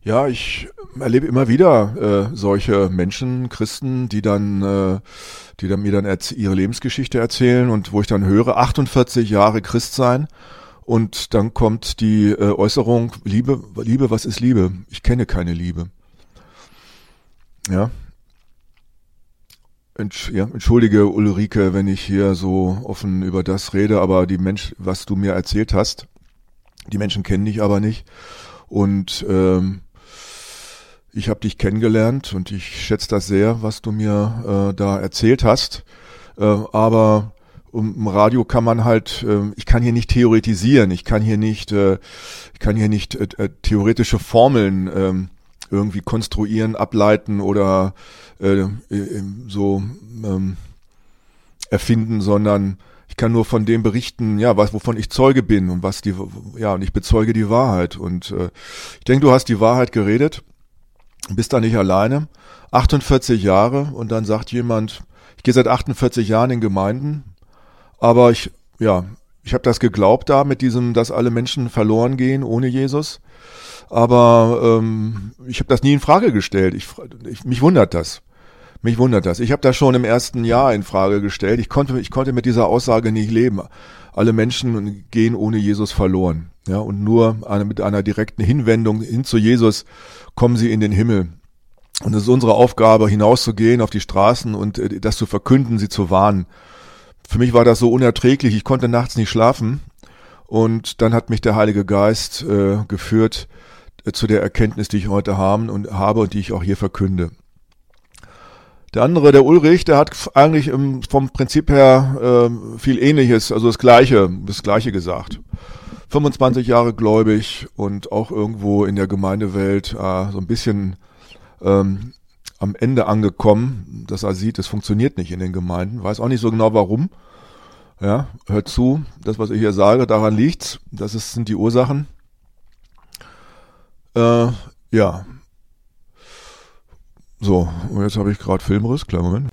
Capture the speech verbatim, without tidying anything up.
Ja, ich erlebe immer wieder äh, solche Menschen, Christen, die dann, äh, die dann mir dann erz- ihre Lebensgeschichte erzählen und wo ich dann höre, achtundvierzig Jahre Christ sein und dann kommt die äh, Äußerung, Liebe, Liebe, was ist Liebe? Ich kenne keine Liebe. Ja, Entsch ja, entschuldige Ulrike, wenn ich hier so offen über das rede, aber die Mensch, was du mir erzählt hast, die Menschen kennen dich aber nicht und ähm, ich habe dich kennengelernt und ich schätze das sehr, was du mir äh, da erzählt hast. Äh, aber um, im Radio kann man halt, äh, ich kann hier nicht theoretisieren, ich kann hier nicht, äh, ich kann hier nicht äh, äh, theoretische Formeln ähm, irgendwie konstruieren, ableiten oder äh, äh, so ähm, erfinden, sondern ich kann nur von dem berichten, ja, was wovon ich Zeuge bin und was die, ja, und ich bezeuge die Wahrheit. Und äh, ich denke, du hast die Wahrheit geredet. Bist da nicht alleine. achtundvierzig Jahre und dann sagt jemand, ich gehe seit achtundvierzig Jahren in Gemeinden, aber ich, ja, ich habe das geglaubt da mit diesem, dass alle Menschen verloren gehen ohne Jesus. Aber ähm, ich habe das nie in Frage gestellt. Ich, ich, mich wundert das. Mich wundert das. Ich habe das schon im ersten Jahr in Frage gestellt. Ich konnte, ich konnte mit dieser Aussage nicht leben. Alle Menschen gehen ohne Jesus verloren. Ja, und nur eine, mit einer direkten Hinwendung hin zu Jesus kommen sie in den Himmel. Und es ist unsere Aufgabe, hinauszugehen auf die Straßen und äh, das zu verkünden, sie zu warnen. Für mich war das so unerträglich. Ich konnte nachts nicht schlafen. Und dann hat mich der Heilige Geist äh, geführt äh, zu der Erkenntnis, die ich heute haben und habe und die ich auch hier verkünde. Der andere, der Ulrich, der hat eigentlich ähm, vom Prinzip her äh, viel Ähnliches, also das Gleiche, das Gleiche gesagt. fünfundzwanzig Jahre gläubig und auch irgendwo in der Gemeindewelt äh, so ein bisschen ähm, am Ende angekommen, dass er sieht, es funktioniert nicht in den Gemeinden. Weiß auch nicht so genau warum. Ja, hört zu, das, was ich hier sage, daran liegt's. Das ist, sind die Ursachen. Äh, ja. So, und jetzt habe ich gerade Filmriss. Kleinen Moment.